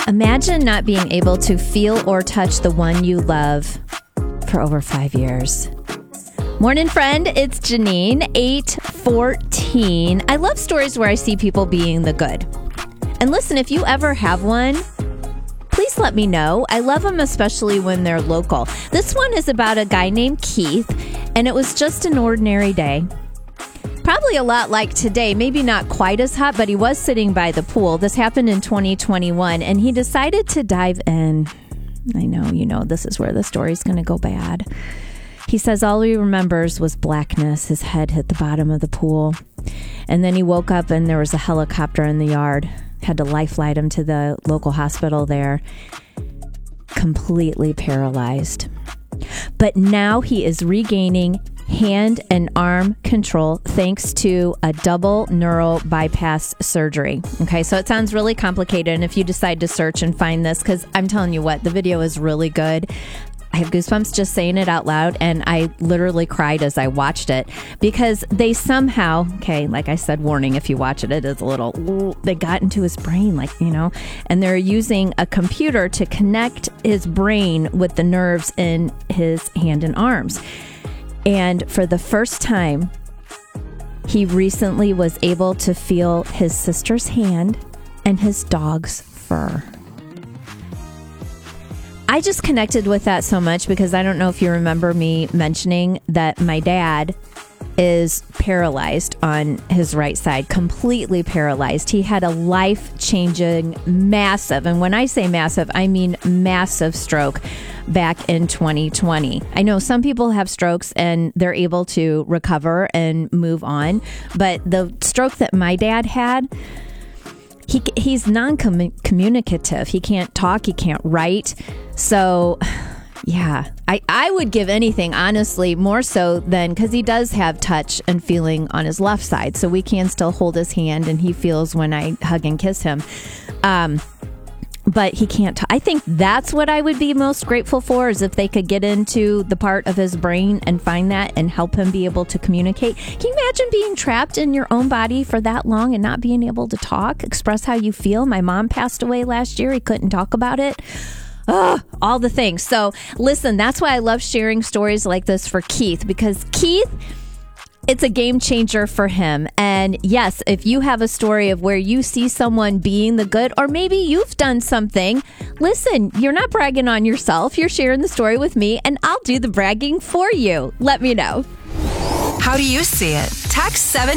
Imagine not being able to feel or touch the one you love for over 5 years. Morning, friend. It's Janine, 8:14. I love stories where I see people being the good. And listen, if you ever have one, please let me know. I love them, especially when they're local. This one is about a guy named Keith, and it was just an ordinary day. Probably a lot like today, maybe not quite as hot, but he was sitting by the pool. This happened in 2021, and he decided to dive in. I know, this is where the story's going to go bad. He says all he remembers was blackness. His head hit the bottom of the pool. And then he woke up and there was a helicopter in the yard. Had to life flight him to the local hospital there. Completely paralyzed. But now he is regaining hand and arm control thanks to a double neural bypass surgery. Okay, so it sounds really complicated. And if you decide to search and find this, because I'm telling you what, the video is really good. I have goosebumps just saying it out loud, and I literally cried as I watched it because they somehow, like I said, warning, if you watch it, it is a little, they got into his brain, and they're using a computer to connect his brain with the nerves in his hand and arms. And for the first time, he recently was able to feel his sister's hand and his dog's fur. I just connected with that so much because I don't know if you remember me mentioning that my dad is paralyzed on his right side, completely paralyzed. He had a life-changing, massive, and when I say massive, I mean massive stroke back in 2020. I know some people have strokes and they're able to recover and move on, but the stroke that my dad had, he's non-communicative. He can't talk, he can't write. So, yeah, I would give anything, honestly, more so than, because he does have touch and feeling on his left side. So we can still hold his hand and he feels when I hug and kiss him. But he can't I think that's what I would be most grateful for, is if they could get into the part of his brain and find that and help him be able to communicate. Can you imagine being trapped in your own body for that long and not being able to talk, express how you feel? My mom passed away last year. He couldn't talk about it. All the things. So listen, that's why I love sharing stories like this for Keith, because Keith, it's a game changer for him. And yes, if you have a story of where you see someone being the good, or maybe you've done something, listen, you're not bragging on yourself. You're sharing the story with me, and I'll do the bragging for you. Let me know. How do you see it? Text 7